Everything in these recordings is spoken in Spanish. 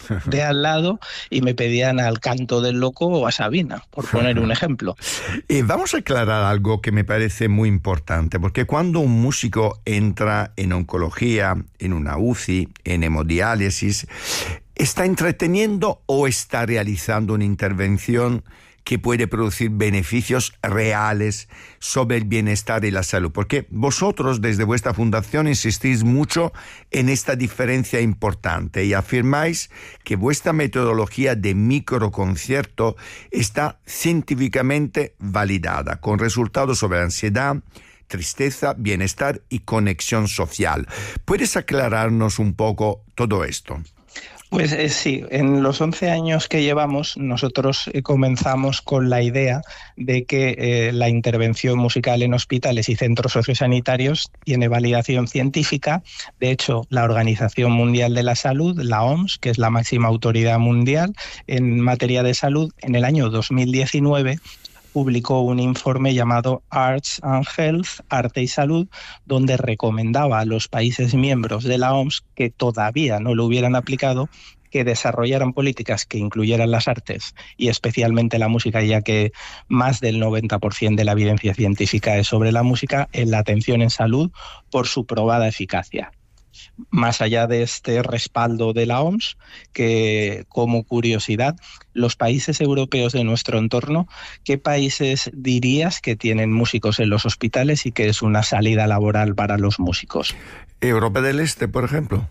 de al lado y me pedían al Canto del Loco o a Sabina, por poner un ejemplo. Y vamos a aclarar algo que me parece muy importante, porque cuando un músico entra en oncología, en una UCI, en hemodiálisis, ¿está entreteniendo o está realizando una intervención que puede producir beneficios reales sobre el bienestar y la salud? Porque vosotros desde vuestra fundación insistís mucho en esta diferencia importante y afirmáis que vuestra metodología de microconcierto está científicamente validada, con resultados sobre ansiedad, tristeza, bienestar y conexión social. ¿Puedes aclararnos un poco todo esto? Pues sí, en los 11 años que llevamos, nosotros comenzamos con la idea de que la intervención musical en hospitales y centros sociosanitarios tiene validación científica. De hecho, la Organización Mundial de la Salud, la OMS, que es la máxima autoridad mundial en materia de salud, en el año 2019 publicó un informe llamado Arts and Health, Arte y Salud, donde recomendaba a los países miembros de la OMS que todavía no lo hubieran aplicado, que desarrollaran políticas que incluyeran las artes y especialmente la música, ya que más del 90% de la evidencia científica es sobre la música, en la atención en salud por su probada eficacia. Más allá de este respaldo de la OMS, que como curiosidad, los países europeos de nuestro entorno, ¿qué países dirías que tienen músicos en los hospitales y que es una salida laboral para los músicos? Europa del Este, por ejemplo.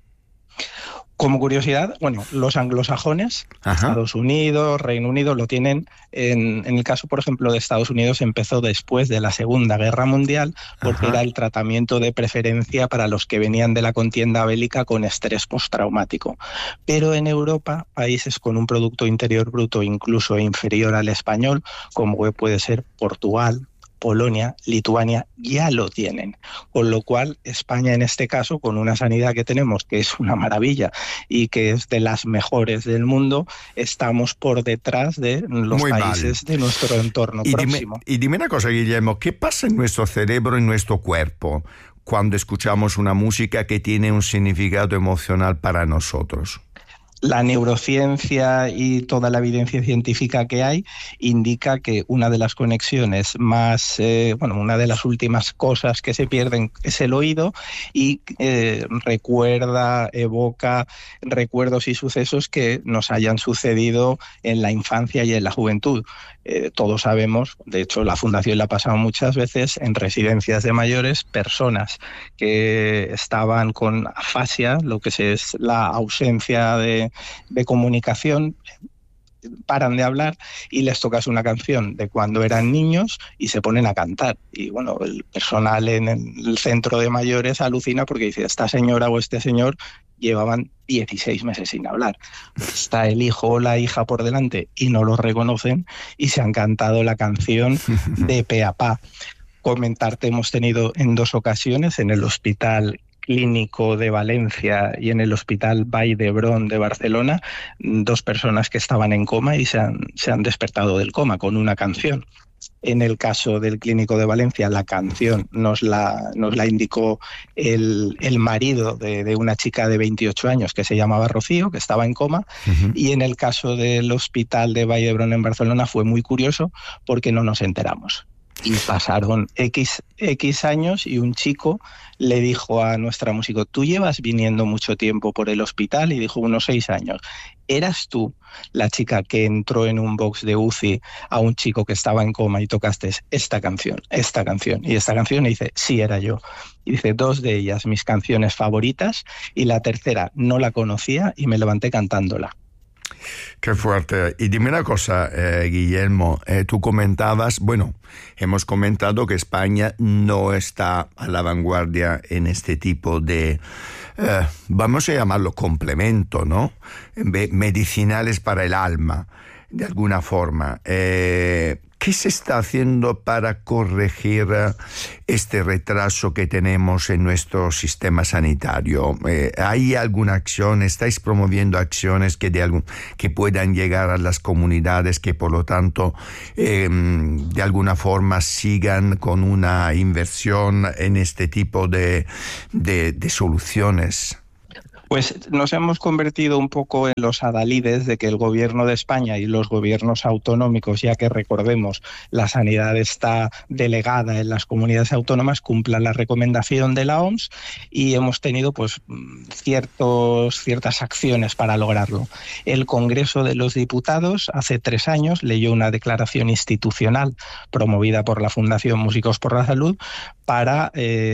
Como curiosidad, bueno, los anglosajones, Ajá. Estados Unidos, Reino Unido, lo tienen. En el caso, por ejemplo, de Estados Unidos, empezó después de la Segunda Guerra Mundial, porque Ajá. era el tratamiento de preferencia para los que venían de la contienda bélica con estrés postraumático. Pero en Europa, países con un Producto Interior Bruto incluso inferior al español, como puede ser Portugal, Polonia, Lituania, ya lo tienen. Con lo cual, España en este caso, con una sanidad que tenemos, que es una maravilla y que es de las mejores del mundo, estamos por detrás de los Muy mal. países de nuestro entorno próximo. Y dime una cosa, Guillermo, ¿qué pasa en nuestro cerebro, en nuestro cuerpo, cuando escuchamos una música que tiene un significado emocional para nosotros? La neurociencia y toda la evidencia científica que hay indica que una de las conexiones más, una de las últimas cosas que se pierden es el oído y recuerda, evoca recuerdos y sucesos que nos hayan sucedido en la infancia y en la juventud. Todos sabemos, de hecho la Fundación la ha pasado muchas veces en residencias de mayores, personas que estaban con afasia, lo que es la ausencia de comunicación, paran de hablar y les tocas una canción de cuando eran niños y se ponen a cantar. Y bueno, el personal en el centro de mayores alucina porque dice, esta señora o este señor llevaban 16 meses sin hablar. Está el hijo o la hija por delante y no los reconocen y se han cantado la canción de pe a pa. Comentarte, hemos tenido en 2 ocasiones en el Hospital Clínico de Valencia y en el Hospital Vall d'Hebron de Barcelona 2 personas que estaban en coma y se han despertado del coma con una canción. En el caso del Clínico de Valencia, la canción nos la indicó el marido de una chica de 28 años que se llamaba Rocío, que estaba en coma. Uh-huh. Y en el caso del Hospital de Vall d'Hebron en Barcelona fue muy curioso porque no nos enteramos. Y pasaron X años y un chico le dijo a nuestra músico, ¿tú llevas viniendo mucho tiempo por el hospital? Y dijo, unos 6 años. ¿Eras tú la chica que entró en un box de UCI a un chico que estaba en coma y tocaste esta canción y esta canción? Y dice, sí, era yo. Y dice, 2 de ellas mis canciones favoritas y la tercera no la conocía y me levanté cantándola. Qué fuerte. Y dime una cosa, Guillermo, tú comentabas, hemos comentado que España no está a la vanguardia en este tipo de, vamos a llamarlo complemento, ¿no? Medicinales para el alma, de alguna forma. ¿Qué se está haciendo para corregir este retraso que tenemos en nuestro sistema sanitario? ¿Hay alguna acción? ¿Estáis promoviendo acciones que puedan llegar a las comunidades, que por lo tanto de alguna forma sigan con una inversión en este tipo de soluciones? Pues nos hemos convertido un poco en los adalides de que el gobierno de España y los gobiernos autonómicos, ya que recordemos, la sanidad está delegada en las comunidades autónomas, cumplan la recomendación de la OMS, y hemos tenido pues ciertas acciones para lograrlo. El Congreso de los Diputados hace 3 años leyó una declaración institucional promovida por la Fundación Músicos por la Salud para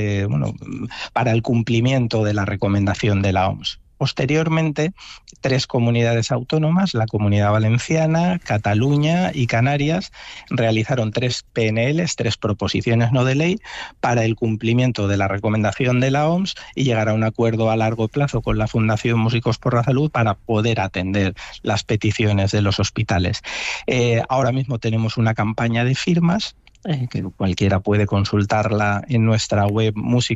el cumplimiento de la recomendación de la OMS. Posteriormente, 3 comunidades autónomas, la Comunidad Valenciana, Cataluña y Canarias, realizaron 3 PNLs, 3 proposiciones no de ley, para el cumplimiento de la recomendación de la OMS y llegar a un acuerdo a largo plazo con la Fundación Músicos por la Salud para poder atender las peticiones de los hospitales. Ahora mismo tenemos una campaña de firmas, que cualquiera puede consultarla en nuestra web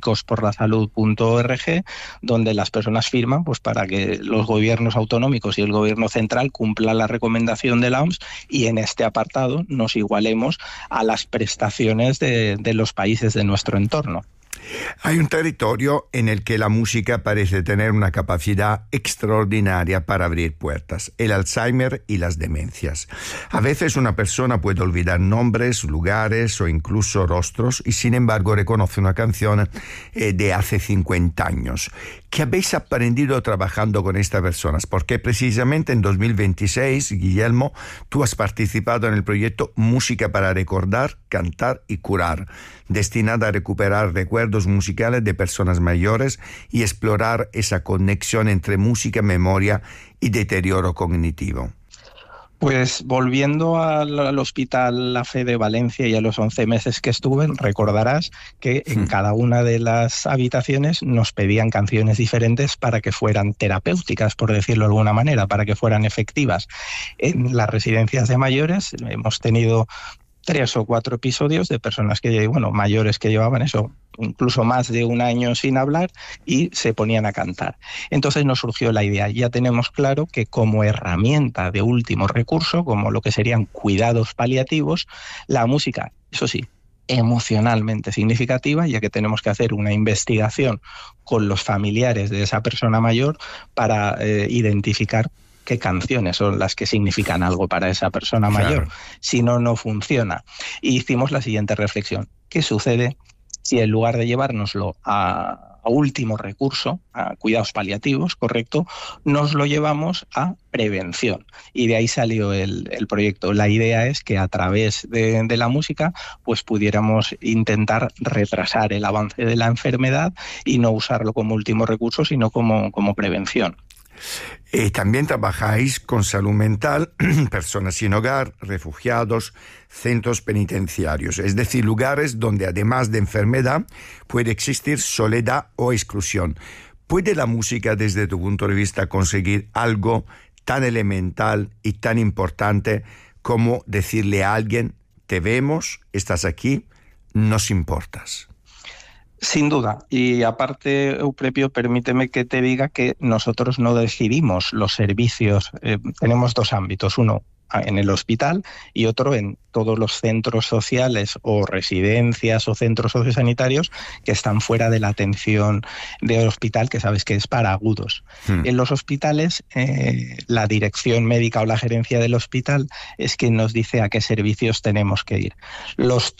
musicosporlasalud.org, donde las personas firman pues para que los gobiernos autonómicos y el gobierno central cumplan la recomendación de la OMS y en este apartado nos igualemos a las prestaciones de los países de nuestro entorno. Hay un territorio en el que la música parece tener una capacidad extraordinaria para abrir puertas: el Alzheimer y las demencias. A veces una persona puede olvidar nombres, lugares o incluso rostros y sin embargo reconoce una canción de hace 50 años. ¿Qué habéis aprendido trabajando con estas personas? Porque precisamente en 2026, Guillermo, tú has participado en el proyecto Música para Recordar, Cantar y Curar, destinada a recuperar recuerdos musicales de personas mayores y explorar esa conexión entre música, memoria y deterioro cognitivo. Pues volviendo al Hospital La Fe de Valencia y a los 11 meses que estuve, recordarás que en cada una de las habitaciones nos pedían canciones diferentes para que fueran terapéuticas, por decirlo de alguna manera, para que fueran efectivas. En las residencias de mayores hemos tenido 3 o 4 episodios de personas mayores que llevaban eso, incluso más de 1 año sin hablar y se ponían a cantar. Entonces nos surgió la idea, ya tenemos claro que como herramienta de último recurso, como lo que serían cuidados paliativos, la música, eso sí, emocionalmente significativa, ya que tenemos que hacer una investigación con los familiares de esa persona mayor para identificar qué canciones son las que significan algo para esa persona mayor. Claro. Si no, no funciona. Y hicimos la siguiente reflexión. ¿Qué sucede si en lugar de llevárnoslo a último recurso, a cuidados paliativos, correcto, nos lo llevamos a prevención? Y de ahí salió el proyecto. La idea es que a través de la música pues pudiéramos intentar retrasar el avance de la enfermedad y no usarlo como último recurso, sino como prevención. También trabajáis con salud mental, personas sin hogar, refugiados, centros penitenciarios, es decir, lugares donde además de enfermedad puede existir soledad o exclusión. ¿Puede la música, desde tu punto de vista, conseguir algo tan elemental y tan importante como decirle a alguien: te vemos, estás aquí, nos importas? Sin duda, y aparte, Euprepio, permíteme que te diga que nosotros no decidimos los servicios. Tenemos 2 ámbitos, uno en el hospital y otro en todos los centros sociales o residencias o centros sociosanitarios que están fuera de la atención del hospital, que sabes que es para agudos. En los hospitales, la dirección médica o la gerencia del hospital es quien nos dice a qué servicios tenemos que ir. Los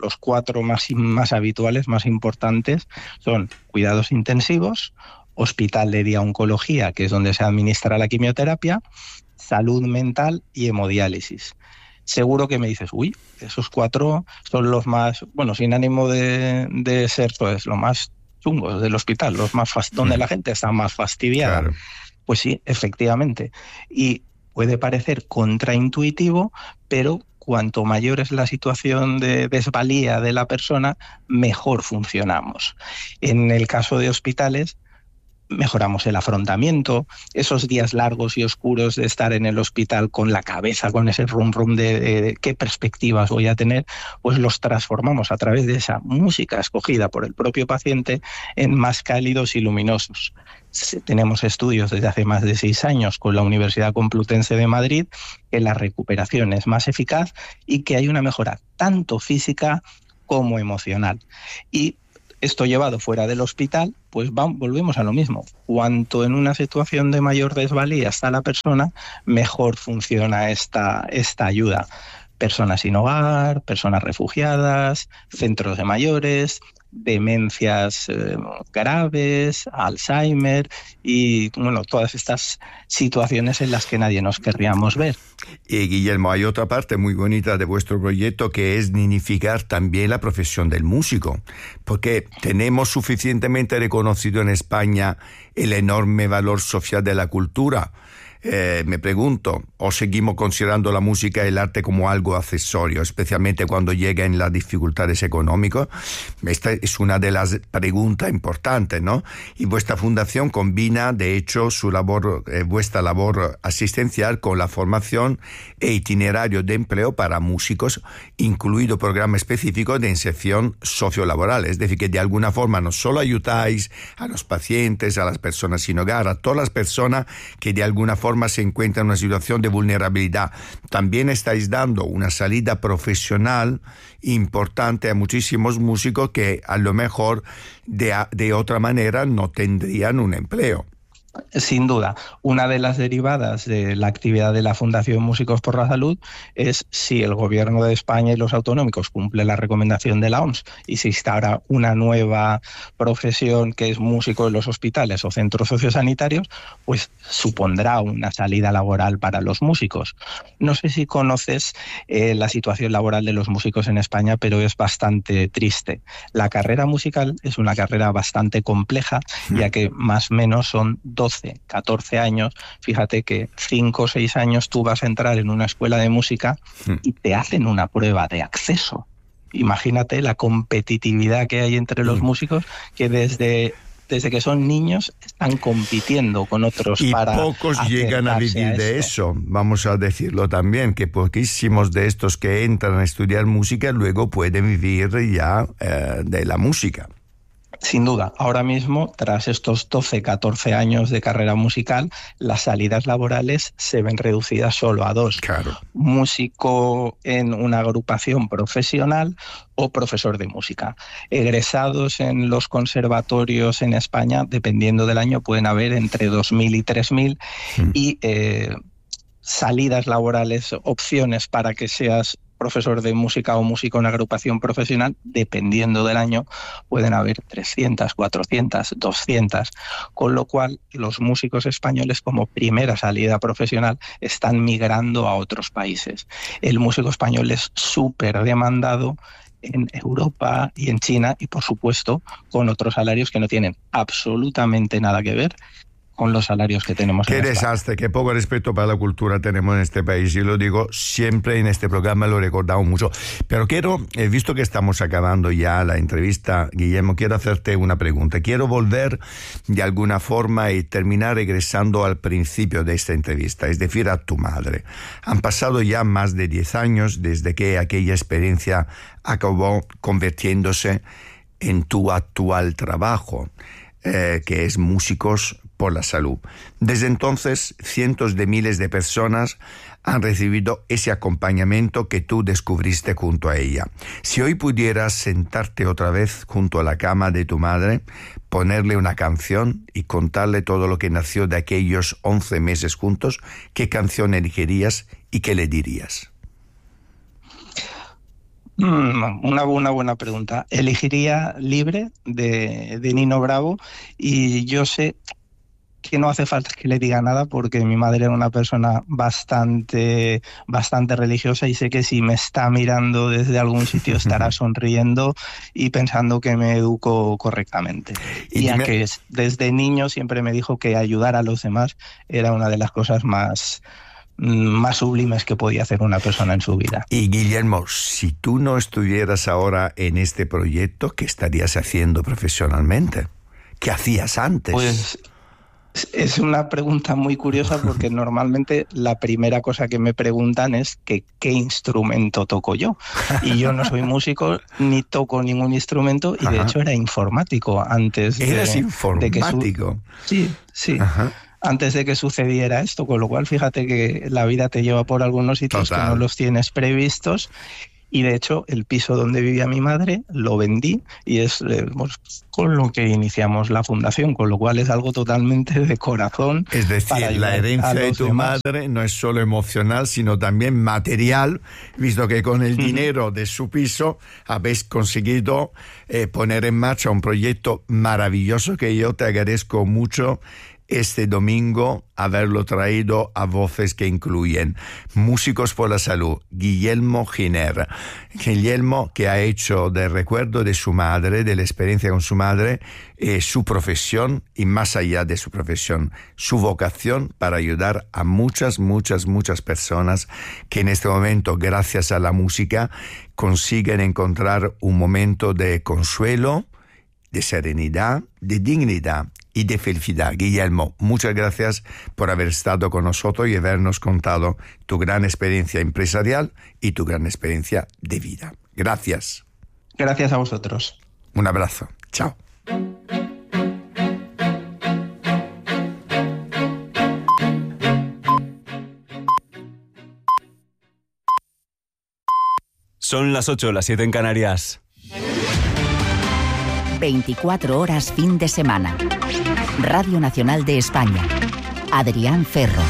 4 más habituales, más importantes, son cuidados intensivos, hospital de día oncología, que es donde se administra la quimioterapia, salud mental y hemodiálisis. Seguro que me dices, uy, esos 4 son los más, sin ánimo de ser pues lo más chungos del hospital, los más donde la gente está más fastidiada. Claro. Pues sí, efectivamente. Y puede parecer contraintuitivo, pero cuanto mayor es la situación de desvalía de la persona, mejor funcionamos. En el caso de hospitales, mejoramos el afrontamiento, esos días largos y oscuros de estar en el hospital con la cabeza, con ese rum de qué perspectivas voy a tener, pues los transformamos a través de esa música escogida por el propio paciente en más cálidos y luminosos. Tenemos estudios desde hace más de 6 años con la Universidad Complutense de Madrid que la recuperación es más eficaz y que hay una mejora tanto física como emocional. Y Esto llevado fuera del hospital, pues volvemos a lo mismo. Cuanto en una situación de mayor desvalía está la persona, mejor funciona esta ayuda. Personas sin hogar, personas refugiadas, centros de mayores, demencias graves, Alzheimer y bueno, todas estas situaciones en las que nadie nos querríamos ver. Y Guillermo, hay otra parte muy bonita de vuestro proyecto que es dignificar también la profesión del músico, porque tenemos suficientemente reconocido en España el enorme valor social de la cultura. Me pregunto, ¿o seguimos considerando la música y el arte como algo accesorio, especialmente cuando llegan las dificultades económicas? Esta es una de las preguntas importantes, ¿no? Y vuestra fundación combina, de hecho, vuestra labor asistencial con la formación e itinerario de empleo para músicos, incluido programa específico de inserción sociolaboral. Es decir, que de alguna forma no solo ayudáis a los pacientes, a las personas sin hogar, a todas las personas que de alguna forma se encuentra en una situación de vulnerabilidad. También estáis dando una salida profesional importante a muchísimos músicos que a lo mejor de otra manera no tendrían un empleo. Sin duda, una de las derivadas de la actividad de la Fundación Músicos por la Salud es si el Gobierno de España y los autonómicos cumplen la recomendación de la OMS y se instaura una nueva profesión que es músico en los hospitales o centros sociosanitarios, pues supondrá una salida laboral para los músicos. No sé si conoces la situación laboral de los músicos en España, pero es bastante triste. La carrera musical es una carrera bastante compleja, ya que más o menos son 12, 14 años, fíjate que 5 o 6 años tú vas a entrar en una escuela de música y te hacen una prueba de acceso. Imagínate la competitividad que hay entre los músicos que desde que son niños están compitiendo con otros y para pocos llegan a vivir de eso, vamos a decirlo también, que poquísimos de estos que entran a estudiar música luego pueden vivir ya de la música. Sin duda, ahora mismo, tras estos 12, 14 años de carrera musical, las salidas laborales se ven reducidas solo a 2. Claro. Músico en una agrupación profesional o profesor de música. Egresados en los conservatorios en España, dependiendo del año, pueden haber entre 2.000 y 3.000 y salidas laborales, opciones para que seas profesor de música o músico en agrupación profesional, dependiendo del año, pueden haber 300, 400, 200, con lo cual los músicos españoles como primera salida profesional están migrando a otros países. El músico español es súper demandado en Europa y en China y, por supuesto, con otros salarios que no tienen absolutamente nada que ver con los salarios que tenemos en España. Qué desastre, qué poco respeto para la cultura tenemos en este país, y lo digo siempre en este programa, lo he recordado mucho. Pero visto que estamos acabando ya la entrevista, Guillermo, quiero hacerte una pregunta. Quiero volver de alguna forma y terminar regresando al principio de esta entrevista, es decir, a tu madre. Han pasado ya más de 10 años desde que aquella experiencia acabó convirtiéndose en tu actual trabajo, que es Músicos por la Salud. Desde entonces, cientos de miles de personas han recibido ese acompañamiento que tú descubriste junto a ella. Si hoy pudieras sentarte otra vez junto a la cama de tu madre, ponerle una canción y contarle todo lo que nació de aquellos 11 meses juntos, ¿qué canción elegirías y qué le dirías? Una buena pregunta. Elegiría Libre de Nino Bravo, y yo sé que no hace falta que le diga nada porque mi madre era una persona bastante religiosa, y sé que si me está mirando desde algún sitio estará sonriendo y pensando que me educo correctamente. Y aunque desde niño siempre me dijo que ayudar a los demás era una de las cosas más sublimes que podía hacer una persona en su vida. Y Guillermo, si tú no estuvieras ahora en este proyecto, ¿qué estarías haciendo profesionalmente? ¿Qué hacías antes? Pues es una pregunta muy curiosa porque normalmente la primera cosa que me preguntan es que qué instrumento toco yo. Y yo no soy músico ni toco ningún instrumento, y de hecho era informático antes de... ¿Eras informático? Sí. Ajá. Antes de que sucediera esto, con lo cual fíjate que la vida te lleva por algunos sitios que no los tienes previstos. y de hecho el piso donde vivía mi madre lo vendí y es con lo que iniciamos la fundación, con lo cual es algo totalmente de corazón. Es decir, la herencia de tu madre no es solo emocional, sino también material, visto que con el dinero de su piso habéis conseguido poner en marcha un proyecto maravilloso que yo te agradezco mucho este domingo haberlo traído a Voces, que incluyen Músicos por la Salud, Guillermo Giner. Guillermo, que ha hecho del recuerdo de su madre, de la experiencia con su madre, su profesión y más allá de su profesión, su vocación para ayudar a muchas personas que en este momento, gracias a la música, consiguen encontrar un momento de consuelo, de serenidad, de dignidad y de felicidad. Guillermo, muchas gracias por haber estado con nosotros y habernos contado tu gran experiencia empresarial y tu gran experiencia de vida. Gracias. Gracias a vosotros. Un abrazo. Chao. Son las 8, las 7 en Canarias. 24 horas fin de semana. Radio Nacional de España. Adrián Ferro.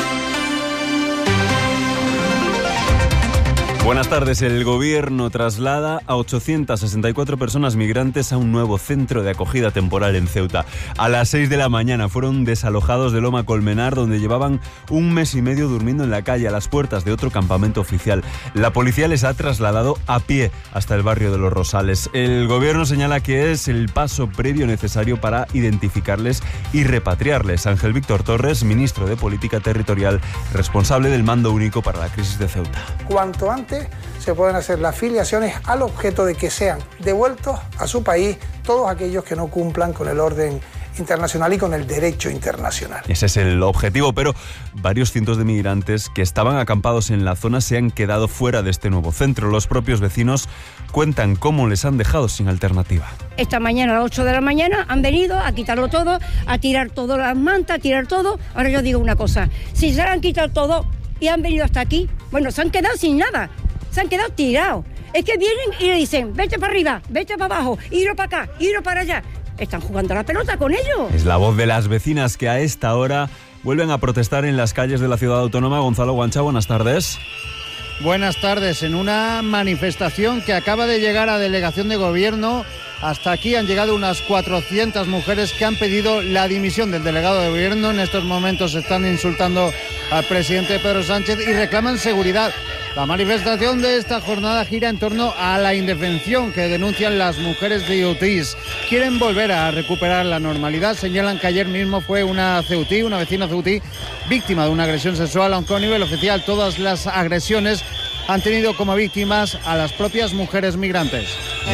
Buenas tardes. El Gobierno traslada a 864 personas migrantes a un nuevo centro de acogida temporal en Ceuta. A las 6 de la mañana fueron desalojados de Loma Colmenar, donde llevaban un mes y medio durmiendo en la calle a las puertas de otro campamento oficial. La policía les ha trasladado a pie hasta el barrio de Los Rosales. El Gobierno señala que es el paso previo necesario para identificarles y repatriarles. Ángel Víctor Torres, ministro de Política Territorial, responsable del Mando Único para la Crisis de Ceuta. Cuanto antes se pueden hacer las filiaciones al objeto de que sean devueltos a su país todos aquellos que no cumplan con el orden internacional y con el derecho internacional. Ese es el objetivo, pero varios cientos de migrantes que estaban acampados en la zona se han quedado fuera de este nuevo centro. Los propios vecinos cuentan cómo les han dejado sin alternativa. Esta mañana a las 8 de la mañana han venido a quitarlo todo, a tirar todas las mantas, a tirar todo. Ahora yo digo una cosa, si se han quitado todo y han venido hasta aquí, bueno, se han quedado sin nada, se han quedado tirados. Es que vienen y le dicen, vete para arriba, vete para abajo, iro para acá, iro para allá. Están jugando a la pelota con ellos. Es la voz de las vecinas que a esta hora vuelven a protestar en las calles de la ciudad autónoma. Gonzalo Guancha, buenas tardes. Buenas tardes. En una manifestación que acaba de llegar a delegación de gobierno, hasta aquí han llegado unas 400 mujeres que han pedido la dimisión del delegado de gobierno. En estos momentos están insultando al presidente Pedro Sánchez y reclaman seguridad. La manifestación de esta jornada gira en torno a la indefensión que denuncian las mujeres de Ceutís. Quieren volver a recuperar la normalidad. Señalan que ayer mismo fue una ceutí, una vecina ceutí, víctima de una agresión sexual, aunque a nivel oficial todas las agresiones han tenido como víctimas a las propias mujeres migrantes.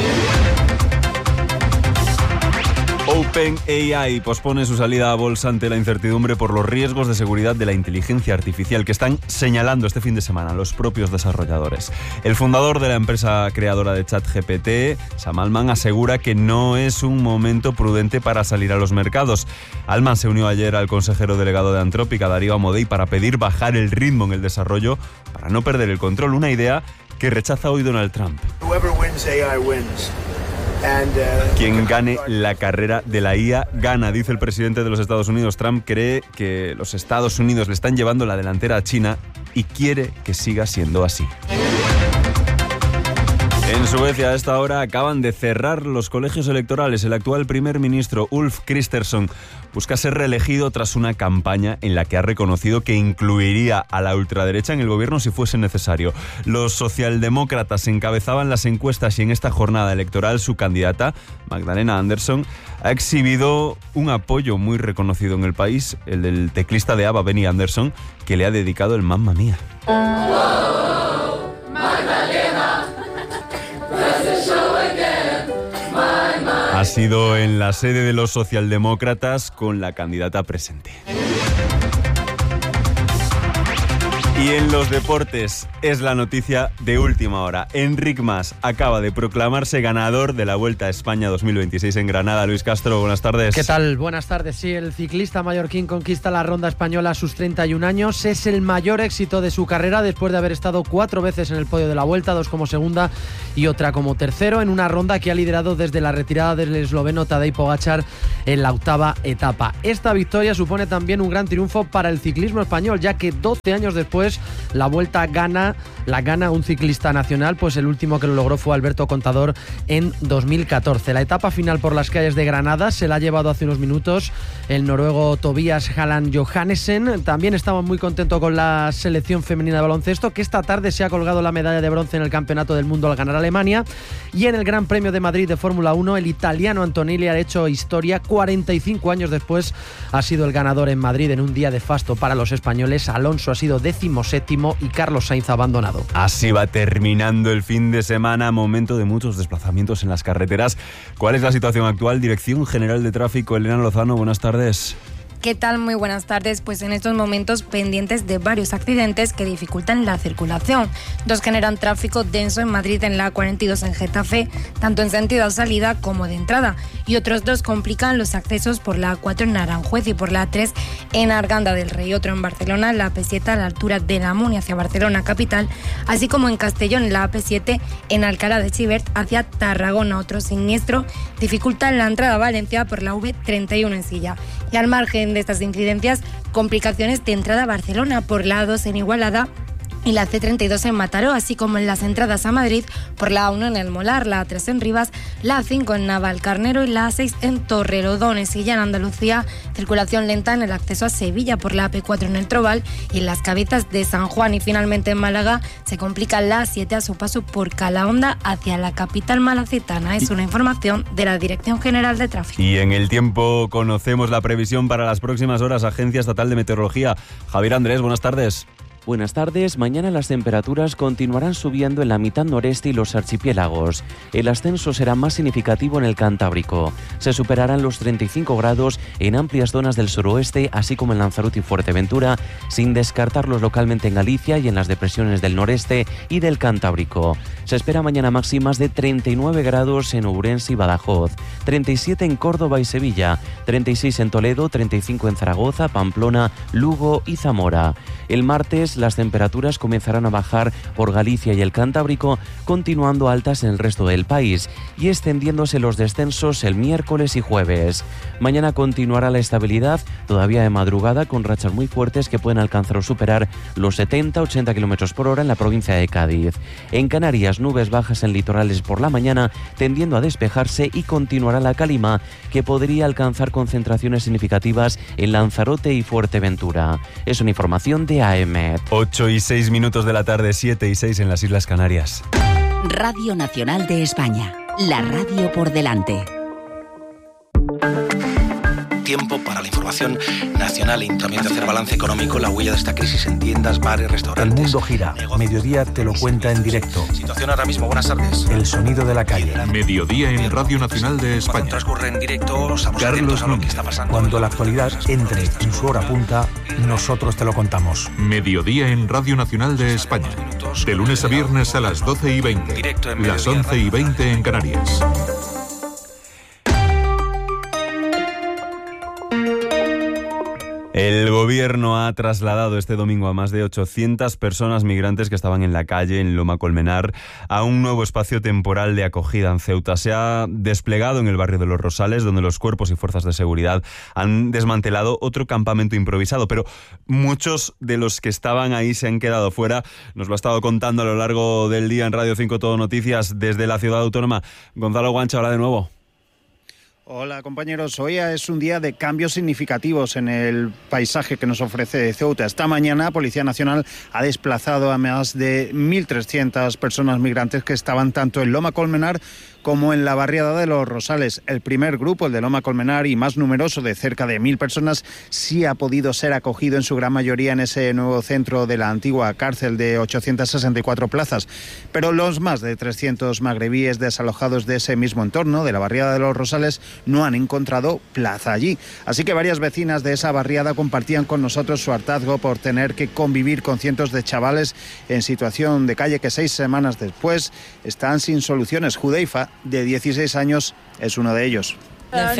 OpenAI pospone su salida a bolsa ante la incertidumbre por los riesgos de seguridad de la inteligencia artificial que están señalando este fin de semana los propios desarrolladores. El fundador de la empresa creadora de ChatGPT, Sam Altman, asegura que no es un momento prudente para salir a los mercados. Altman se unió ayer al consejero delegado de Anthropic, Darío Amodei, para pedir bajar el ritmo en el desarrollo para no perder el control, una idea que rechaza hoy Donald Trump. Quien gane la carrera de la IA gana, dice el presidente de los Estados Unidos. Trump cree que los Estados Unidos le están llevando la delantera a China y quiere que siga siendo así. En Suecia, a esta hora, acaban de cerrar los colegios electorales. El actual primer ministro, Ulf Kristersson, busca ser reelegido tras una campaña en la que ha reconocido que incluiría a la ultraderecha en el gobierno si fuese necesario. Los socialdemócratas encabezaban las encuestas y en esta jornada electoral su candidata, Magdalena Andersson, ha exhibido un apoyo muy reconocido en el país, el del teclista de ABBA, Benny Andersson, que le ha dedicado el Mamma Mía. Ha sido en la sede de los socialdemócratas con la candidata presente. Y en los deportes es la noticia de última hora. Enric Mas acaba de proclamarse ganador de la Vuelta a España 2026 en Granada. Luis Castro, buenas tardes. ¿Qué tal? Buenas tardes. Sí, el ciclista mallorquín conquista la Ronda Española a sus 31 años. Es el mayor éxito de su carrera después de haber estado 4 veces en el podio de la Vuelta, 2 como segunda y otra como tercero, en una ronda que ha liderado desde la retirada del esloveno Tadej Pogačar en la 8ª etapa. Esta victoria supone también un gran triunfo para el ciclismo español, ya que 12 años después la Vuelta la gana un ciclista nacional, pues el último que lo logró fue Alberto Contador en 2014. La etapa final por las calles de Granada se la ha llevado hace unos minutos el noruego Tobias Halland Johannessen. También estamos muy contentos con la selección femenina de baloncesto, que esta tarde se ha colgado la medalla de bronce en el Campeonato del Mundo al ganar Alemania. Y en el Gran Premio de Madrid de Fórmula 1, el italiano Antonelli ha hecho historia. 45 años después ha sido el ganador en Madrid en un día de fasto para los españoles. Alonso ha sido 17º y Carlos Sainz abandonado. Así va terminando el fin de semana, momento de muchos desplazamientos en las carreteras. ¿Cuál es la situación actual? Dirección General de Tráfico, Elena Lozano, buenas tardes. ¿Qué tal? Muy buenas tardes. Pues en estos momentos pendientes de varios accidentes que dificultan la circulación. 2 generan tráfico denso en Madrid en la A42 en Getafe, tanto en sentido de salida como de entrada. Y otros 2 complican los accesos por la A4 en Aranjuez y por la A3 en Arganda del Rey. Otro en Barcelona, la AP7 a la altura de la Muni hacia Barcelona capital, así como en Castellón, la AP7 en Alcalá de Xivert hacia Tarragona. Otro siniestro dificulta la entrada a Valencia por la V31 en Silla. Y al margen de estas incidencias, complicaciones de entrada a Barcelona por la A2 en Igualada y la C32 en Mataró, así como en las entradas a Madrid por la A1 en El Molar, la A3 en Rivas, la A5 en Navalcarnero y la A6 en Torrelodones. Y ya en Andalucía, circulación lenta en el acceso a Sevilla por la AP4 en El Trobal y en las Cabezas de San Juan. Y finalmente en Málaga se complica la A7 a su paso por Calahonda hacia la capital malacitana. Es una información de la Dirección General de Tráfico. Y en el tiempo conocemos la previsión para las próximas horas. Agencia Estatal de Meteorología. Javier Andrés, buenas tardes. Buenas tardes. Mañana las temperaturas continuarán subiendo en la mitad noreste y los archipiélagos. El ascenso será más significativo en el Cantábrico. Se superarán los 35 grados en amplias zonas del suroeste, así como en Lanzarote y Fuerteventura, sin descartarlos localmente en Galicia y en las depresiones del noreste y del Cantábrico. Se espera mañana máximas de 39 grados en Ourense y Badajoz, 37 en Córdoba y Sevilla, 36 en Toledo, 35 en Zaragoza, Pamplona, Lugo y Zamora. El martes las temperaturas comenzarán a bajar por Galicia y el Cantábrico, continuando altas en el resto del país y extendiéndose los descensos el miércoles y jueves. Mañana continuará la estabilidad, todavía de madrugada, con rachas muy fuertes que pueden alcanzar o superar los 70-80 km por hora en la provincia de Cádiz. En Canarias, nubes bajas en litorales por la mañana, tendiendo a despejarse, y continuará la calima, que podría alcanzar concentraciones significativas en Lanzarote y Fuerteventura. Es una información de AEMET. 8:06 de la tarde, 7:06 en las Islas Canarias. Radio Nacional de España, la radio por delante. Tiempo para la información nacional. Ayuntamiento a hacer balance económico, la huella de esta crisis en tiendas, bares, restaurantes. El mundo gira. Mediodía te lo cuenta en directo. Situación ahora mismo. Buenas tardes. El sonido de la calle. Mediodía en Radio Nacional de España. Cuando transcurre en directo, estamos atentos a lo que está pasando. Cuando la actualidad entre en su hora punta, nosotros te lo contamos. Mediodía en Radio Nacional de España. De lunes a viernes a las 12:20. Las 11:20 en Canarias. El gobierno ha trasladado este domingo a más de 800 personas migrantes que estaban en la calle en Loma Colmenar a un nuevo espacio temporal de acogida en Ceuta. Se ha desplegado en el barrio de Los Rosales, donde los cuerpos y fuerzas de seguridad han desmantelado otro campamento improvisado, pero muchos de los que estaban ahí se han quedado fuera. Nos lo ha estado contando a lo largo del día en Radio 5 Todo Noticias desde la ciudad autónoma. Gonzalo Guancha, hola de nuevo. Hola compañeros, hoy es un día de cambios significativos en el paisaje que nos ofrece Ceuta. Esta mañana Policía Nacional ha desplazado a más de 1.300 personas migrantes que estaban tanto en Loma Colmenar como en la barriada de Los Rosales. El primer grupo, el de Loma Colmenar, y más numeroso, de cerca de 1.000 personas, sí ha podido ser acogido en su gran mayoría en ese nuevo centro de la antigua cárcel de 864 plazas. Pero los más de 300 magrebíes desalojados de ese mismo entorno, de la barriada de Los Rosales, no han encontrado plaza allí. Así que varias vecinas de esa barriada compartían con nosotros su hartazgo por tener que convivir con cientos de chavales en situación de calle que 6 semanas después están sin soluciones. Judeifa, de 16 años, es uno de ellos. Nos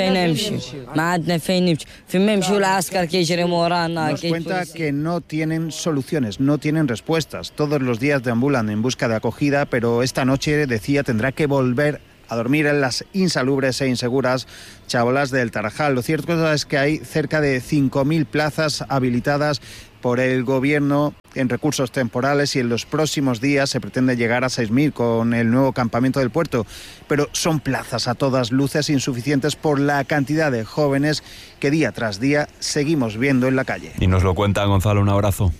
cuenta que no tienen soluciones, no tienen respuestas. Todos los días deambulan en busca de acogida, pero esta noche, decía, tendrá que volver a dormir en las insalubres e inseguras chabolas del Tarajal. Lo cierto es que hay cerca de 5.000 plazas habilitadas por el Gobierno en recursos temporales y en los próximos días se pretende llegar a 6.000 con el nuevo campamento del puerto. Pero son plazas a todas luces insuficientes por la cantidad de jóvenes que día tras día seguimos viendo en la calle. Y nos lo cuenta Gonzalo, un abrazo.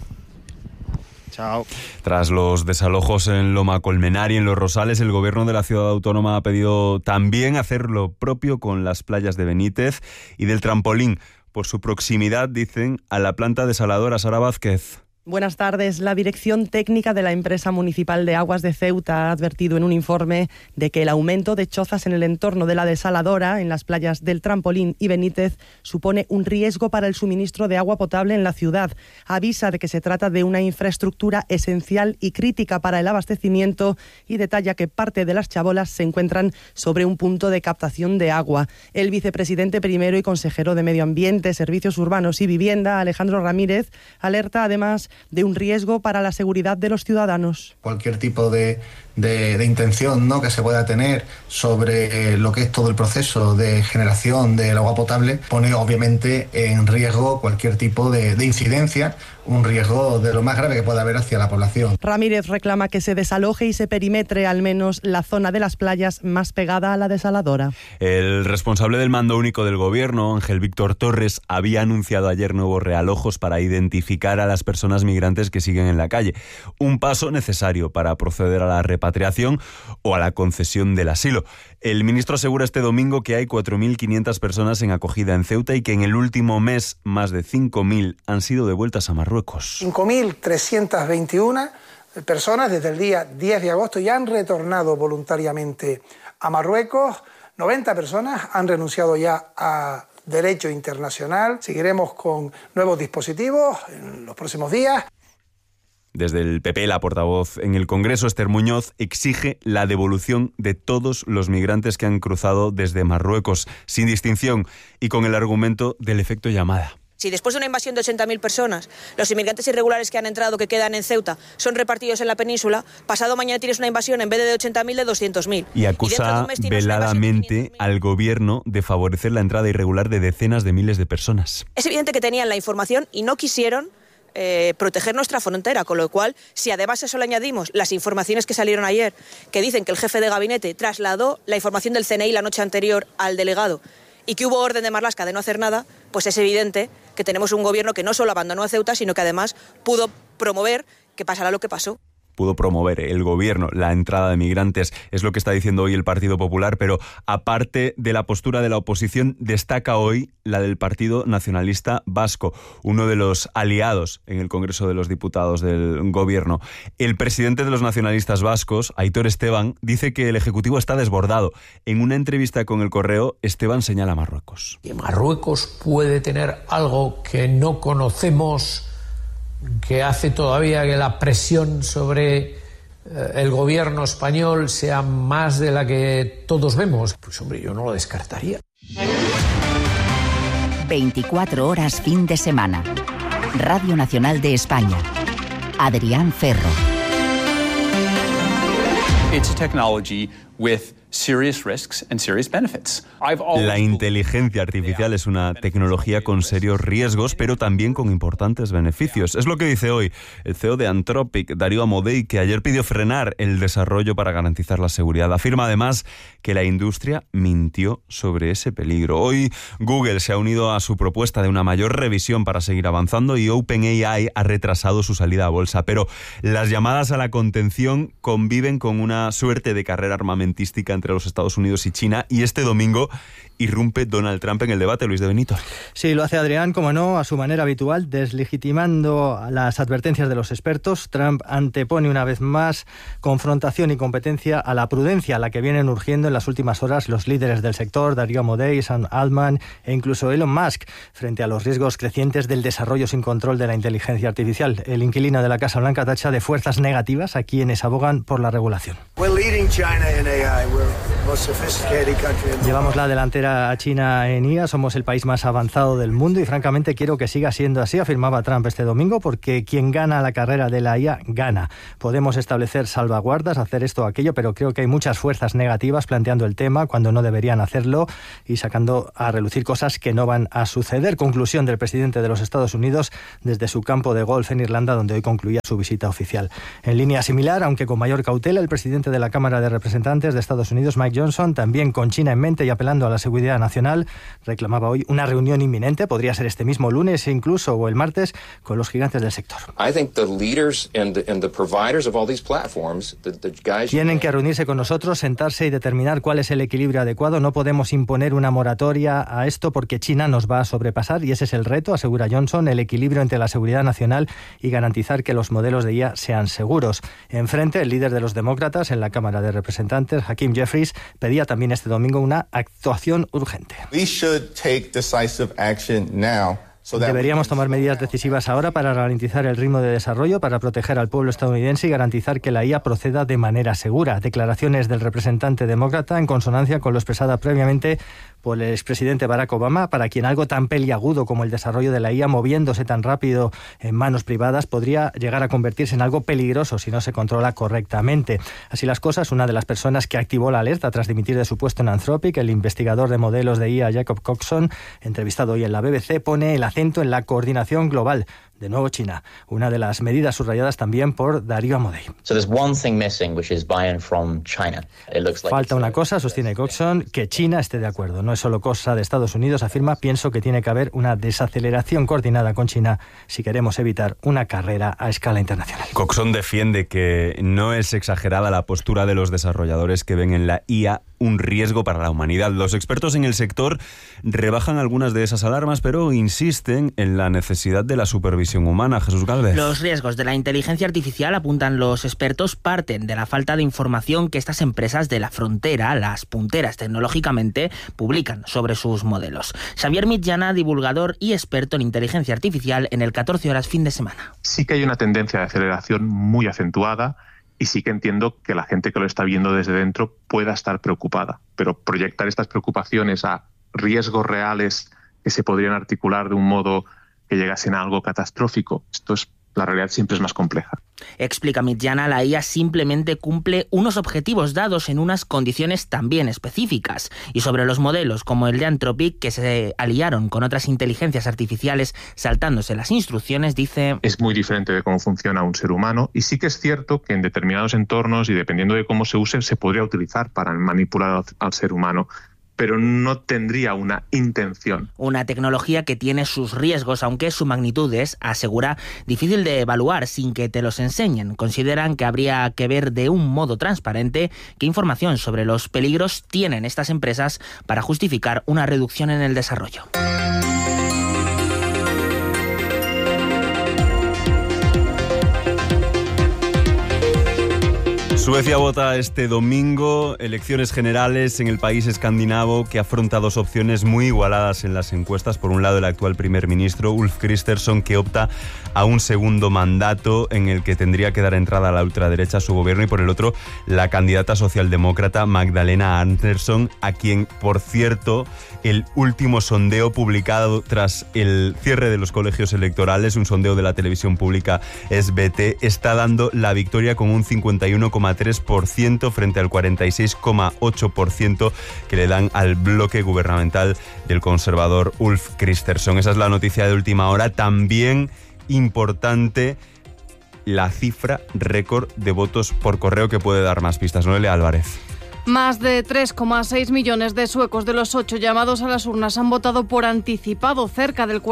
Chao. Tras los desalojos en Loma Colmenar y en Los Rosales, el Gobierno de la Ciudad Autónoma ha pedido también hacer lo propio con las playas de Benítez y del Trampolín, por su proximidad, dicen, a la planta desaladora. Sara Vázquez. Buenas tardes. La Dirección Técnica de la Empresa Municipal de Aguas de Ceuta ha advertido en un informe de que el aumento de chozas en el entorno de la desaladora, en las playas del Trampolín y Benítez, supone un riesgo para el suministro de agua potable en la ciudad. Avisa de que se trata de una infraestructura esencial y crítica para el abastecimiento y detalla que parte de las chabolas se encuentran sobre un punto de captación de agua. El vicepresidente primero y consejero de Medio Ambiente, Servicios Urbanos y Vivienda, Alejandro Ramírez, alerta además de un riesgo para la seguridad de los ciudadanos. Cualquier tipo de intención, ¿no?, que se pueda tener sobre lo que es todo el proceso de generación del agua potable pone obviamente en riesgo cualquier tipo de incidencia, un riesgo de lo más grave que pueda haber hacia la población. Ramírez reclama que se desaloje y se perimetre al menos la zona de las playas más pegada a la desaladora. El responsable del mando único del Gobierno, Ángel Víctor Torres, había anunciado ayer nuevos realojos para identificar a las personas migrantes que siguen en la calle. Un paso necesario para proceder a la repatriación o a la concesión del asilo. El ministro asegura este domingo que hay 4.500 personas en acogida en Ceuta y que en el último mes más de 5.000 han sido devueltas a Marruecos. 5.321 personas desde el día 10 de agosto ya han retornado voluntariamente a Marruecos. 90 personas han renunciado ya a derecho internacional. Seguiremos con nuevos dispositivos en los próximos días. Desde el PP, la portavoz en el Congreso, Esther Muñoz, exige la devolución de todos los migrantes que han cruzado desde Marruecos, sin distinción y con el argumento del efecto llamada. Si después de una invasión de 80.000 personas, los inmigrantes irregulares que han entrado, que quedan en Ceuta, son repartidos en la península, pasado mañana tienes una invasión en vez de 80.000 de 200.000. Y acusa veladamente al Gobierno de favorecer la entrada irregular de decenas de miles de personas. Es evidente que tenían la información y no quisieron proteger nuestra frontera, con lo cual, si además a eso le añadimos las informaciones que salieron ayer, que dicen que el jefe de gabinete trasladó la información del CNI la noche anterior al delegado y que hubo orden de Marlaska de no hacer nada, pues es evidente que tenemos un gobierno que no solo abandonó a Ceuta, sino que además pudo promover que pasara lo que pasó. Pudo promover el Gobierno la entrada de migrantes, es lo que está diciendo hoy el Partido Popular, pero aparte de la postura de la oposición, destaca hoy la del Partido Nacionalista Vasco, uno de los aliados en el Congreso de los Diputados del Gobierno. El presidente de los nacionalistas vascos, Aitor Esteban, dice que el Ejecutivo está desbordado. En una entrevista con El Correo, Esteban señala a Marruecos. Marruecos puede tener algo que no conocemos, que hace todavía que la presión sobre el gobierno español sea más de la que todos vemos. Pues hombre, yo no lo descartaría. 24 horas fin de semana. Radio Nacional de España. Adrián Ferro. It's a technology with serious risks and serious benefits. La inteligencia artificial es una tecnología con serios riesgos, pero también con importantes beneficios. Es lo que dice hoy el CEO de Anthropic, Darío Amodei, que ayer pidió frenar el desarrollo para garantizar la seguridad. Afirma además que la industria mintió sobre ese peligro. Hoy Google se ha unido a su propuesta de una mayor revisión para seguir avanzando y OpenAI ha retrasado su salida a bolsa. Pero las llamadas a la contención conviven con una suerte de carrera armamentística armamentística entre los Estados Unidos y China, y este domingo irrumpe Donald Trump en el debate, Luis de Benito. Sí, lo hace Adrián, como no, a su manera habitual, deslegitimando las advertencias de los expertos. Trump antepone una vez más confrontación y competencia a la prudencia a la que vienen urgiendo en las últimas horas los líderes del sector, Darío Amodei, Sam Altman e incluso Elon Musk, frente a los riesgos crecientes del desarrollo sin control de la inteligencia artificial. El inquilino de la Casa Blanca tacha de fuerzas negativas a quienes abogan por la regulación. Llevamos la delantera a China en IA, somos el país más avanzado del mundo y francamente quiero que siga siendo así, afirmaba Trump este domingo, porque quien gana la carrera de la IA gana. Podemos establecer salvaguardas, hacer esto o aquello, pero creo que hay muchas fuerzas negativas planteando el tema cuando no deberían hacerlo y sacando a relucir cosas que no van a suceder. Conclusión del presidente de los Estados Unidos desde su campo de golf en Irlanda, donde hoy concluía su visita oficial. En línea similar, aunque con mayor cautela, el presidente de la Cámara de Representantes de Estados Unidos, Mike Johnson, también con China en mente y apelando a la seguridad nacional, reclamaba hoy una reunión inminente, podría ser este mismo lunes incluso o el martes, con los gigantes del sector. Tienen que reunirse con nosotros, sentarse y determinar cuál es el equilibrio adecuado. No podemos imponer una moratoria a esto porque China nos va a sobrepasar y ese es el reto, asegura Johnson, el equilibrio entre la seguridad nacional y garantizar que los modelos de IA sean seguros. Enfrente, el líder de los demócratas en la Cámara de Representantes, Hakeem Jeffries, pedía también este domingo una actuación urgente. Deberíamos tomar medidas decisivas ahora para ralentizar el ritmo de desarrollo, para proteger al pueblo estadounidense y garantizar que la IA proceda de manera segura. Declaraciones del representante demócrata en consonancia con lo expresada previamente por el expresidente Barack Obama, para quien algo tan peliagudo como el desarrollo de la IA moviéndose tan rápido en manos privadas podría llegar a convertirse en algo peligroso si no se controla correctamente. Así las cosas, una de las personas que activó la alerta tras dimitir de su puesto en Anthropic, el investigador de modelos de IA Jacob Coxon, entrevistado hoy en la BBC, pone el acento en la coordinación global. De nuevo China, una de las medidas subrayadas también por Darío Amodei. Falta una cosa, sostiene Coxon, que China esté de acuerdo. No es solo cosa de Estados Unidos, afirma, pienso que tiene que haber una desaceleración coordinada con China si queremos evitar una carrera a escala internacional. Coxon defiende que no es exagerada la postura de los desarrolladores que ven en la IA un riesgo para la humanidad. Los expertos en el sector rebajan algunas de esas alarmas, pero insisten en la necesidad de la supervisión humana. Jesús Gálvez. Los riesgos de la inteligencia artificial, apuntan los expertos, parten de la falta de información que estas empresas de la frontera, las punteras tecnológicamente, publican sobre sus modelos. Xavier Mitjana, divulgador y experto en inteligencia artificial en el 14 horas fin de semana. Sí que hay una tendencia de aceleración muy acentuada y sí que entiendo que la gente que lo está viendo desde dentro pueda estar preocupada, pero proyectar estas preocupaciones a riesgos reales que se podrían articular de un modo que llegasen a algo catastrófico, la realidad siempre es más compleja. Explica Mitjana, la IA simplemente cumple unos objetivos dados en unas condiciones también específicas. Y sobre los modelos como el de Anthropic, que se aliaron con otras inteligencias artificiales saltándose las instrucciones, dice: es muy diferente de cómo funciona un ser humano y sí que es cierto que en determinados entornos y dependiendo de cómo se use, se podría utilizar para manipular al ser humano, pero no tendría una intención. Una tecnología que tiene sus riesgos, aunque su magnitud es, asegura, difícil de evaluar sin que te los enseñen. Consideran que habría que ver de un modo transparente qué información sobre los peligros tienen estas empresas para justificar una reducción en el desarrollo. Suecia vota este domingo elecciones generales en el país escandinavo que afronta dos opciones muy igualadas en las encuestas. Por un lado, el actual primer ministro Ulf Kristersson, que opta a un segundo mandato en el que tendría que dar entrada a la ultraderecha a su gobierno, y por el otro, la candidata socialdemócrata Magdalena Andersson, a quien, por cierto, el último sondeo publicado tras el cierre de los colegios electorales, un sondeo de la televisión pública SVT, está dando la victoria con un 51,3% frente al 46,8% que le dan al bloque gubernamental del conservador Ulf Kristersson. Esa es la noticia de última hora. También importante la cifra récord de votos por correo, que puede dar más pistas. Noelia Álvarez. Más de 3,6 millones de suecos de los 8 llamados a las urnas han votado por anticipado, cerca del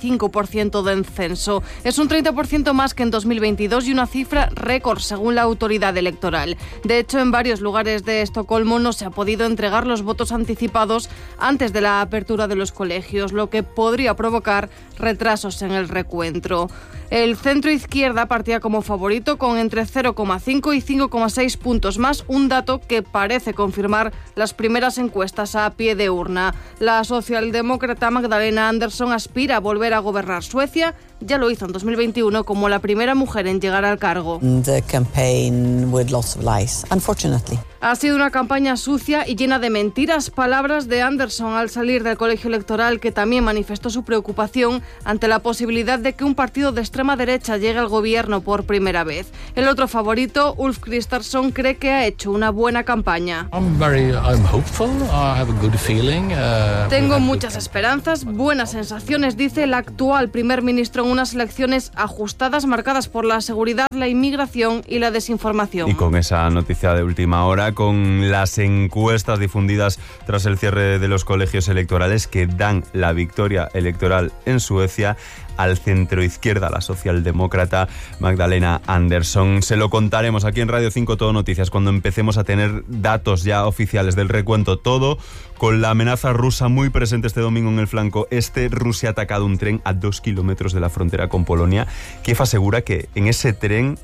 45% del censo. Es un 30% más que en 2022 y una cifra récord según la autoridad electoral. De hecho, en varios lugares de Estocolmo no se ha podido entregar los votos anticipados antes de la apertura de los colegios, lo que podría provocar retrasos en el recuento. El centro izquierda partía como favorito con entre 0,5 y 5,6 puntos más, un dato que parece confirmar las primeras encuestas a pie de urna. La socialdemócrata Magdalena Andersson aspira a volver a gobernar Suecia. Ya lo hizo en 2021 como la primera mujer en llegar al cargo. The campaign with lots of lies, unfortunately. Ha sido una campaña sucia y llena de mentiras, palabras de Andersson al salir del colegio electoral, que también manifestó su preocupación ante la posibilidad de que un partido de extrema derecha llegue al gobierno por primera vez. El otro favorito, Ulf Kristersson, cree que ha hecho una buena campaña. I'm hopeful. I have a good feeling. Tengo muchas esperanzas, buenas sensaciones, dice el actual primer ministro en unas elecciones ajustadas marcadas por la seguridad, la inmigración y la desinformación. Y con esa noticia de última hora, con las encuestas difundidas tras el cierre de los colegios electorales que dan la victoria electoral en Suecia al centroizquierda, la socialdemócrata Magdalena Andersson. Se lo contaremos aquí en Radio 5 Todo Noticias cuando empecemos a tener datos ya oficiales del recuento, todo con la amenaza rusa muy presente este domingo en el flanco este. Rusia ha atacado un tren a 2 kilómetros de la frontera con Polonia. Kiev asegura que en ese tren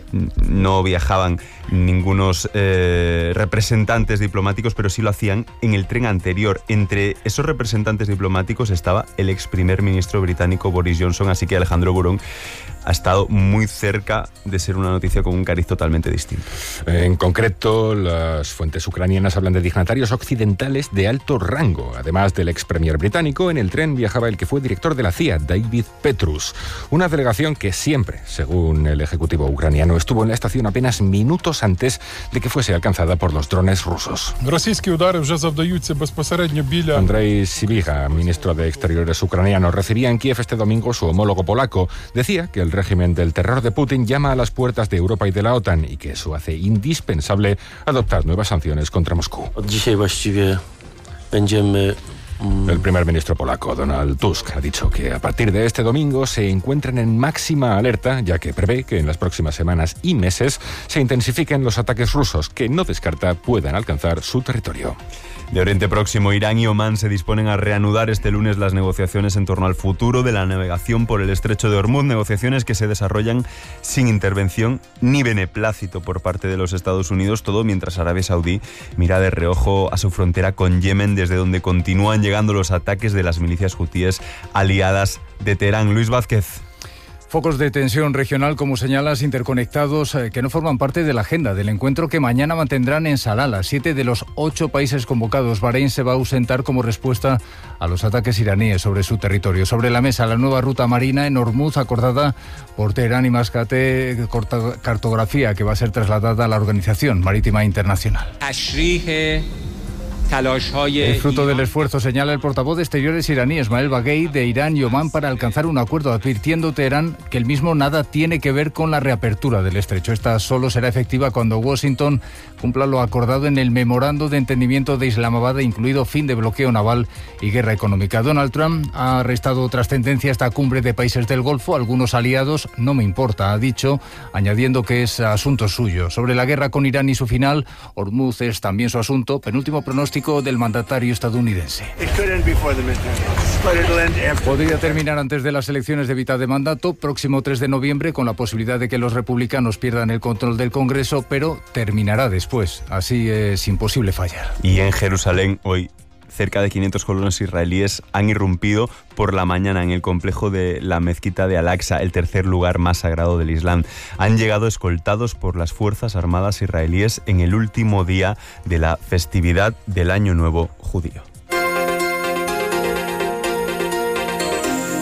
no viajaban ningunos representantes diplomáticos, pero sí lo hacían en el tren anterior. Entre esos representantes diplomáticos estaba el ex primer ministro británico Boris Johnson, así que Alejandro Burón ha estado muy cerca de ser una noticia con un cariz totalmente distinto. En concreto, las fuentes ucranianas hablan de dignatarios occidentales de alto rango. Además del ex premier británico, en el tren viajaba el que fue director de la CIA, David Petrus. Una delegación que siempre, según el ejecutivo ucraniano, estuvo en la estación apenas minutos antes de que fuese alcanzada por los drones rusos. Andrei Sybiha, ministro de Exteriores ucraniano, recibía en Kiev este domingo su homólogo polaco. Decía que el régimen del terror de Putin llama a las puertas de Europa y de la OTAN y que eso hace indispensable adoptar nuevas sanciones contra Moscú. El primer ministro polaco, Donald Tusk, ha dicho que a partir de este domingo se encuentran en máxima alerta, ya que prevé que en las próximas semanas y meses se intensifiquen los ataques rusos, que no descarta puedan alcanzar su territorio. De Oriente Próximo, Irán y Omán se disponen a reanudar este lunes las negociaciones en torno al futuro de la navegación por el estrecho de Hormuz, negociaciones que se desarrollan sin intervención ni beneplácito por parte de los Estados Unidos, todo mientras Arabia Saudí mira de reojo a su frontera con Yemen, desde donde continúan llegando los ataques de las milicias hutíes aliadas de Teherán. Luis Vázquez. Focos de tensión regional, como señalas, interconectados, que no forman parte de la agenda del encuentro que mañana mantendrán en Salalah. 7 de los 8 países convocados. Bahrein se va a ausentar como respuesta a los ataques iraníes sobre su territorio. Sobre la mesa, la nueva ruta marina en Hormuz, acordada por Teherán y Mascate, cartografía que va a ser trasladada a la Organización Marítima Internacional. Es fruto del esfuerzo, señala el portavoz de Exteriores iraní, Esmael Baghei, de Irán y Omán para alcanzar un acuerdo, advirtiendo Teherán que el mismo nada tiene que ver con la reapertura del estrecho. Esta solo será efectiva cuando Washington cumpla lo acordado en el memorando de entendimiento de Islamabad, incluido fin de bloqueo naval y guerra económica. Donald Trump ha restado trascendencia a esta cumbre de países del Golfo. Algunos aliados, no me importa, ha dicho, añadiendo que es asunto suyo. Sobre la guerra con Irán y su final, Hormuz es también su asunto. Penúltimo pronóstico del mandatario estadounidense. Podría terminar antes de las elecciones de mitad de mandato, próximo 3 de noviembre, con la posibilidad de que los republicanos pierdan el control del Congreso, pero terminará después. Así es imposible fallar. Y en Jerusalén hoy cerca de 500 colonos israelíes han irrumpido por la mañana en el complejo de la mezquita de Al-Aqsa, el tercer lugar más sagrado del Islam. Han llegado escoltados por las Fuerzas Armadas israelíes en el último día de la festividad del Año Nuevo judío.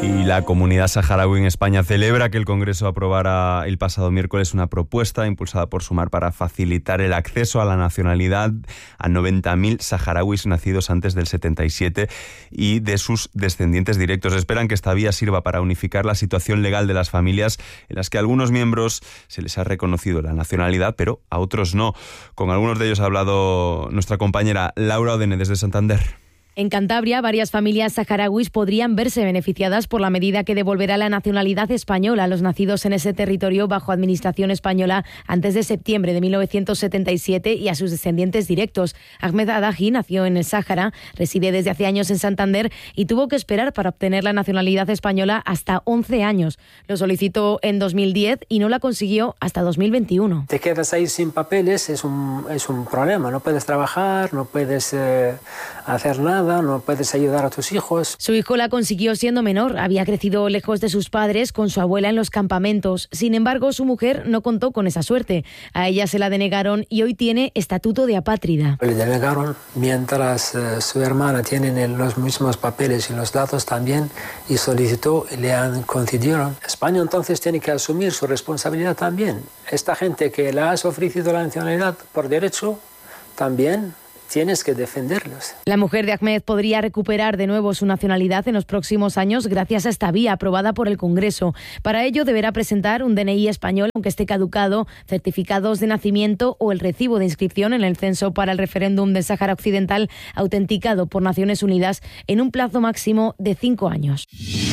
Y la comunidad saharaui en España celebra que el Congreso aprobara el pasado miércoles una propuesta impulsada por Sumar para facilitar el acceso a la nacionalidad a 90.000 saharauis nacidos antes del 77 y de sus descendientes directos. Esperan que esta vía sirva para unificar la situación legal de las familias en las que a algunos miembros se les ha reconocido la nacionalidad, pero a otros no. Con algunos de ellos ha hablado nuestra compañera Laura Odene desde Santander. En Cantabria, varias familias saharauis podrían verse beneficiadas por la medida que devolverá la nacionalidad española a los nacidos en ese territorio bajo administración española antes de septiembre de 1977 y a sus descendientes directos. Ahmed Adahi nació en el Sáhara, reside desde hace años en Santander y tuvo que esperar para obtener la nacionalidad española hasta 11 años. Lo solicitó en 2010 y no la consiguió hasta 2021. Te quedas ahí sin papeles, es un problema. No puedes trabajar, no puedes hacer nada. No puedes ayudar a tus hijos. Su hijo la consiguió siendo menor. Había crecido lejos de sus padres con su abuela en los campamentos. Sin embargo, su mujer no contó con esa suerte. A ella se la denegaron y hoy tiene estatuto de apátrida. Le denegaron mientras su hermana tiene los mismos papeles y los datos también y solicitó y le han concedieron. España entonces tiene que asumir su responsabilidad también. Esta gente que le has ofrecido la nacionalidad por derecho también tienes que defenderlos. La mujer de Ahmed podría recuperar de nuevo su nacionalidad en los próximos años gracias a esta vía aprobada por el Congreso. Para ello deberá presentar un DNI español, aunque esté caducado, certificados de nacimiento o el recibo de inscripción en el censo para el referéndum del Sáhara Occidental autenticado por Naciones Unidas en un plazo máximo de 5 años.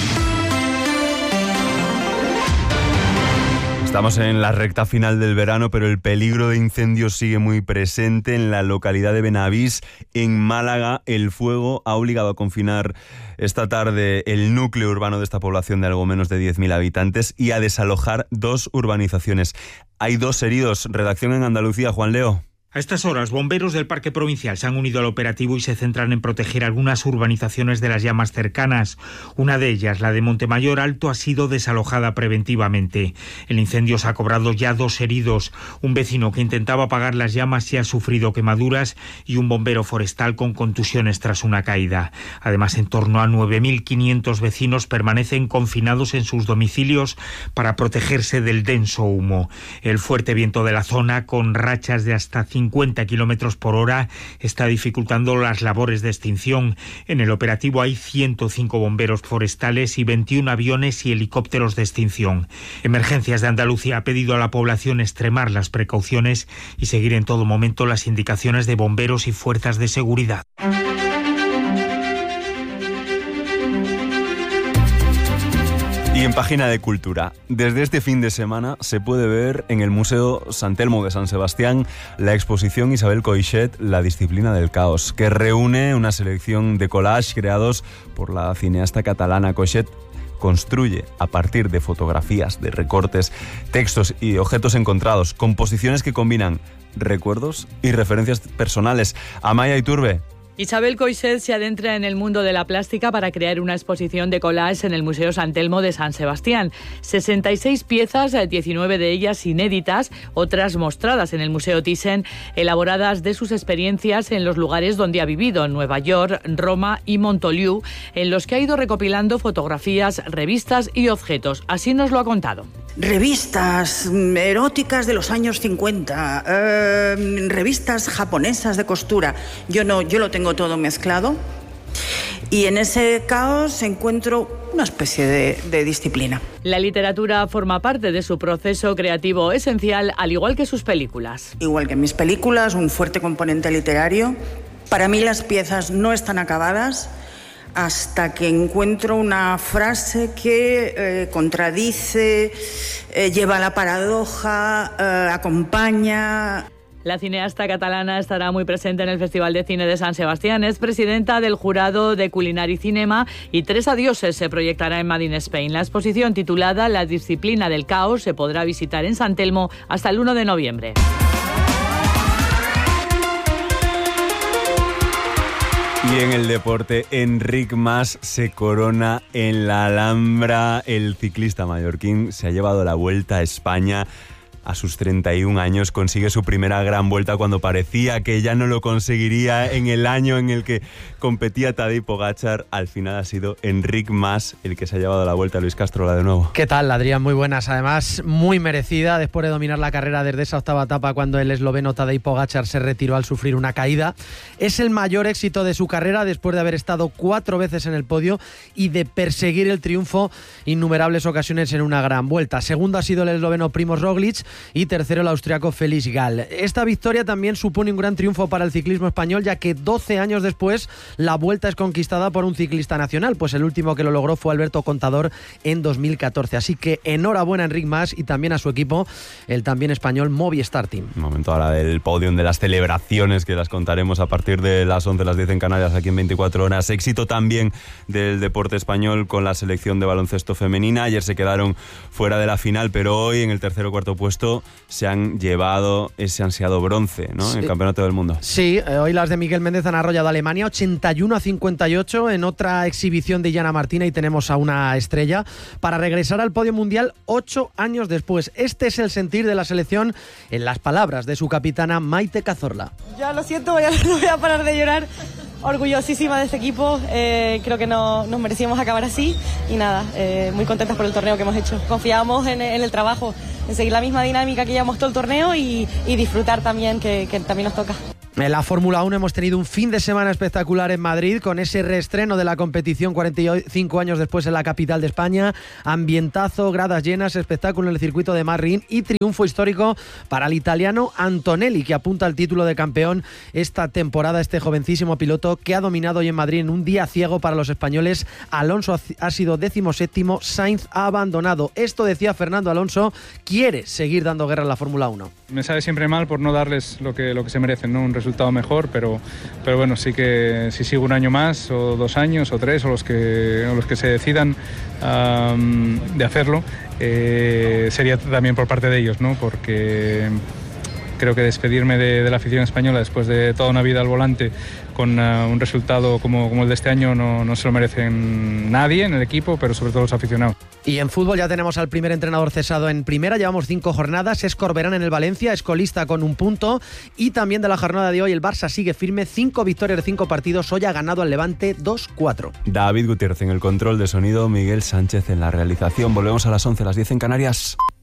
Estamos en la recta final del verano, pero el peligro de incendios sigue muy presente en la localidad de Benavís, en Málaga. El fuego ha obligado a confinar esta tarde el núcleo urbano de esta población de algo menos de 10.000 habitantes y a desalojar 2 urbanizaciones. Hay 2 heridos. Redacción en Andalucía, Juan Leo. A estas horas, bomberos del Parque Provincial se han unido al operativo y se centran en proteger algunas urbanizaciones de las llamas cercanas. Una de ellas, la de Montemayor Alto, ha sido desalojada preventivamente. El incendio se ha cobrado ya 2 heridos. Un vecino que intentaba apagar las llamas y ha sufrido quemaduras y un bombero forestal con contusiones tras una caída. Además, en torno a 9.500 vecinos permanecen confinados en sus domicilios para protegerse del denso humo. El fuerte viento de la zona, con rachas de hasta 50 kilómetros por hora, está dificultando las labores de extinción. En el operativo hay 105 bomberos forestales y 21 aviones y helicópteros de extinción. Emergencias de Andalucía ha pedido a la población extremar las precauciones y seguir en todo momento las indicaciones de bomberos y fuerzas de seguridad. Y en página de cultura, desde este fin de semana se puede ver en el Museo Sant Telmo de San Sebastián la exposición Isabel Coixet, La disciplina del caos, que reúne una selección de collages creados por la cineasta catalana. Coixet construye a partir de fotografías, de recortes, textos y objetos encontrados, composiciones que combinan recuerdos y referencias personales. Amaya Iturbe. Isabel Coixet se adentra en el mundo de la plástica para crear una exposición de collages en el Museo Sant Telmo de San Sebastián. 66 piezas, 19 de ellas inéditas, otras mostradas en el Museo Thyssen, elaboradas de sus experiencias en los lugares donde ha vivido, en Nueva York, Roma y Montoliu, en los que ha ido recopilando fotografías, revistas y objetos. Así nos lo ha contado. Revistas eróticas de los años 50, revistas japonesas de costura. Yo lo tengo todo mezclado y en ese caos encuentro una especie de disciplina. La literatura forma parte de su proceso creativo esencial, al igual que sus películas. Igual que mis películas, un fuerte componente literario. Para mí las piezas no están acabadas hasta que encuentro una frase que contradice, lleva a la paradoja, acompaña. La cineasta catalana estará muy presente en el Festival de Cine de San Sebastián. Es presidenta del jurado de Culinari Cinema y 3 adioses se proyectará en Made in Spain. La exposición, titulada La disciplina del caos, se podrá visitar en Sant Telmo hasta el 1 de noviembre. Y en el deporte, Enric Mas se corona en la Alhambra. El ciclista mallorquín se ha llevado la Vuelta a España a sus 31 años consigue su primera gran vuelta cuando parecía que ya no lo conseguiría en el año en el que competía Tadej Pogačar. Al final ha sido Enric Mas el que se ha llevado la vuelta. Luis Castro, de nuevo. ¿Qué tal, Adrián? Muy buenas. Además, muy merecida después de dominar la carrera desde esa octava etapa cuando el esloveno Tadej Pogačar se retiró al sufrir una caída. Es el mayor éxito de su carrera después de haber estado 4 veces en el podio y de perseguir el triunfo innumerables ocasiones en una gran vuelta. Segundo ha sido el esloveno Primož Roglič y tercero el austriaco Felix Gall. Esta victoria también supone un gran triunfo para el ciclismo español, ya que 12 años después la vuelta es conquistada por un ciclista nacional, pues el último que lo logró fue Alberto Contador en 2014. Así que enhorabuena a Enric Mas y también a su equipo, el también español Movistar Team. Un momento ahora del podium, de las celebraciones, que las contaremos a partir de las 11, las 10 en Canarias, aquí en 24 horas. Éxito también del deporte español con la selección de baloncesto femenina. Ayer se quedaron fuera de la final, pero hoy en el tercer o cuarto puesto se han llevado ese ansiado bronce, ¿no? Sí. En el Campeonato del Mundo. Sí, hoy las de Miguel Méndez han arrollado a Alemania 81-58 en otra exhibición de Illana Martina, y tenemos a una estrella para regresar al podio mundial 8 años después. Este es el sentir de la selección en las palabras de su capitana Maite Cazorla. Ya lo siento, no voy a parar de llorar. Orgullosísima de este equipo, creo que nos merecíamos acabar así y nada, muy contentas por el torneo que hemos hecho. Confiamos en el trabajo, en seguir la misma dinámica que llevamos todo el torneo y disfrutar también, que también nos toca. En la Fórmula 1 hemos tenido un fin de semana espectacular en Madrid, con ese reestreno de la competición 45 años después en la capital de España. Ambientazo, gradas llenas, espectáculo en el circuito de Marrín y triunfo histórico para el italiano Antonelli, que apunta al título de campeón esta temporada. Este jovencísimo piloto que ha dominado hoy en Madrid en un día ciego para los españoles. Alonso ha sido 17º, Sainz ha abandonado. Esto decía Fernando Alonso, quiere seguir dando guerra en la Fórmula 1. Me sabe siempre mal por no darles lo que se merecen, ¿no? Un resultado mejor, pero bueno, sí que si sigo un año más, o 2 años, o 3, o los que se decidan de hacerlo, sería también por parte de ellos, ¿no? Porque creo que despedirme de la afición española después de toda una vida al volante con un resultado como el de este año no se lo merecen nadie en el equipo, pero sobre todo los aficionados. Y en fútbol ya tenemos al primer entrenador cesado en primera, llevamos 5 jornadas, es Corberán en el Valencia, es colista con 1 punto, y también de la jornada de hoy el Barça sigue firme, 5 victorias de 5 partidos, hoy ha ganado al Levante 2-4. David Gutiérrez en el control de sonido, Miguel Sánchez en la realización. Volvemos a las 11, las 10 en Canarias.